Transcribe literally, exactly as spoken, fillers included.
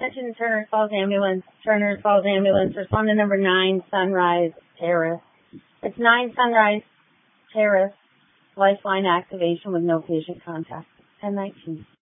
Attention Turner Falls Ambulance. Turner Falls Ambulance. Respond to number nine Sunrise Terrace. It's nine Sunrise Terrace. Lifeline activation with no patient contact. ten nineteen.